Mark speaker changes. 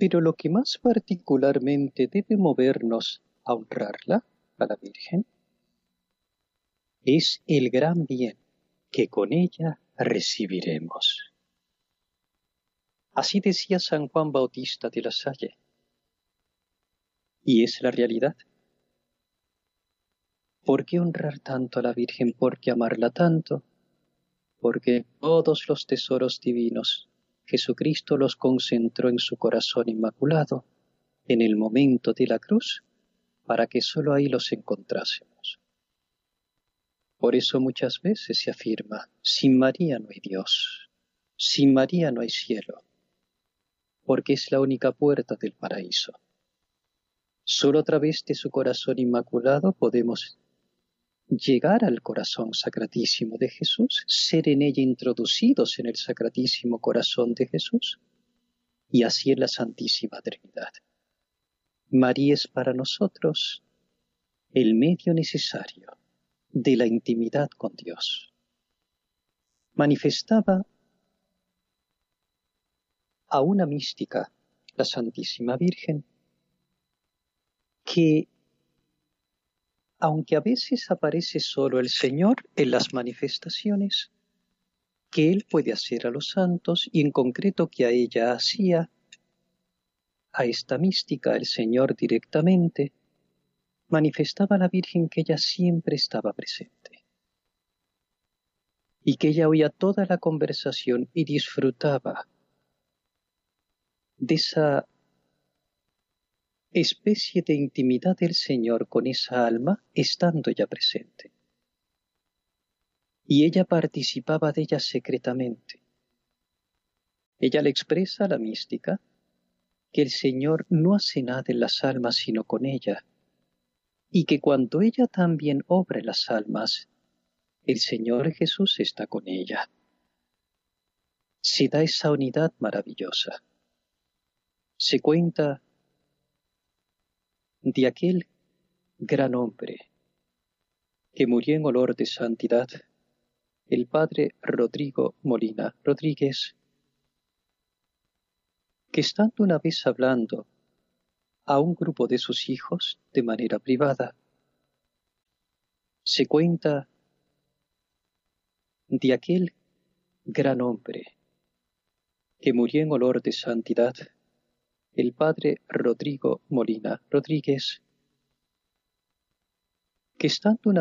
Speaker 1: Pero lo que más particularmente debe movernos a honrarla, a la Virgen, es el gran bien que con ella recibiremos. Así decía San Juan Bautista de la Salle. Y es la realidad. ¿Por qué honrar tanto a la Virgen? ¿Por qué amarla tanto? Porque todos los tesoros divinos Jesucristo los concentró en su corazón inmaculado, en el momento de la cruz, para que sólo ahí los encontrásemos. Por eso muchas veces se afirma, sin María no hay Dios, sin María no hay cielo, porque es la única puerta del paraíso. Sólo a través de su corazón inmaculado podemos llegar al corazón sacratísimo de Jesús, ser en ella introducidos en el sacratísimo corazón de Jesús, y así en la Santísima Trinidad. María es para nosotros el medio necesario de la intimidad con Dios. Manifestaba a una mística, la Santísima Virgen, que aunque a veces aparece solo el Señor en las manifestaciones que Él puede hacer a los santos y en concreto que a ella hacía, a esta mística el Señor directamente, manifestaba a la Virgen que ella siempre estaba presente y que ella oía toda la conversación y disfrutaba de esa especie de intimidad del Señor con esa alma estando ya presente. Y ella participaba de ella secretamente. Ella le expresa a la mística que el Señor no hace nada en las almas sino con ella, y que cuando ella también obra en las almas, el Señor Jesús está con ella. Se da esa unidad maravillosa. Se cuenta de aquel gran hombre que murió en olor de santidad, el padre Rodrigo Molina Rodríguez, que estando una vez hablando a un grupo de sus hijos de manera privada, se cuenta de aquel gran hombre que murió en olor de santidad, el padre Rodrigo Molina Rodríguez, que estando una